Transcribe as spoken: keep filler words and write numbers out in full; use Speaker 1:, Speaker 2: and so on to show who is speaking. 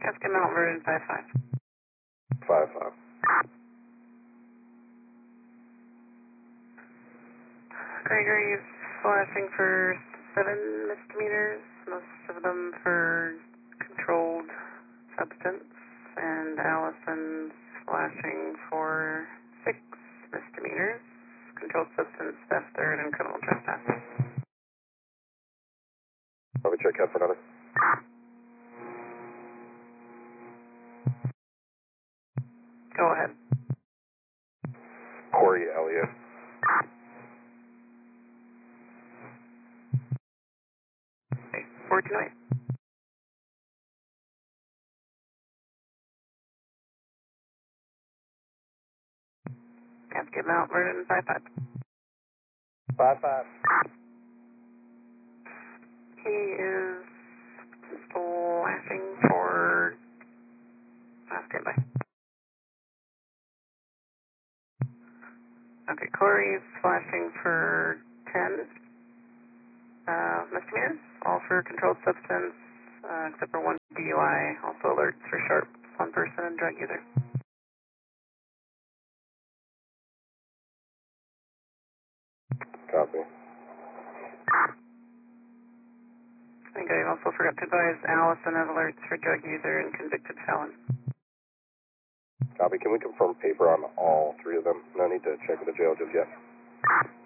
Speaker 1: Cascade Mount Vernon five five.
Speaker 2: Five five.
Speaker 1: Gregory's flashing for seven misdemeanors, most of them for controlled substance, and Allison's flashing for six misdemeanors, controlled substance, theft, third, and criminal trespass.
Speaker 2: Probably check out for another.
Speaker 1: Go ahead.
Speaker 2: Corey Elliott.
Speaker 1: Okay, four two eight. Cascade Mount Vernon five five.
Speaker 2: Five five.
Speaker 1: He is flashing for, uh, standby. Okay, Corey's flashing for ten uh, misdemeanors, all for controlled substance, uh, except for one D U I, also alerts for sharp, one person, and drug user.
Speaker 2: Copy.
Speaker 1: I think I also forgot to advise Allison of alerts for drug user and convicted felon.
Speaker 2: Copy. Can we confirm paper on all three of them? No need to check with the jail just yet.